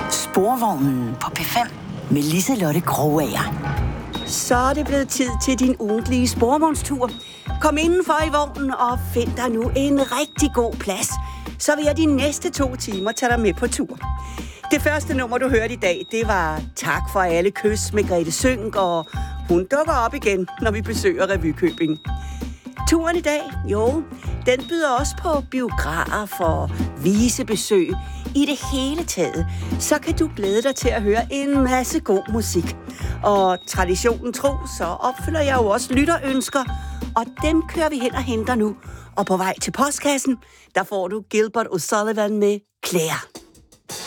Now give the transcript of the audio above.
Sporvognen på P5 med Liselotte Krogager. Så er det blevet tid til din ugentlige sporvognstur. Kom indenfor i vognen og find dig nu en rigtig god plads. Så vil jeg de næste 2 timer tage dig med på tur. Det første nummer, du hørte i dag, det var Tak for alle kys med Grete Sønck, og hun dukker op igen, når vi besøger Revykøbing. Turen i dag, jo, den byder også på biograf og visebesøg. I det hele taget, så kan du glæde dig til at høre en masse god musik. Og traditionen tro, så opfylder jeg jo også lytterønsker, og dem kører vi hen og henter nu. Og på vej til postkassen, der får du Gilbert O'Sullivan med Claire.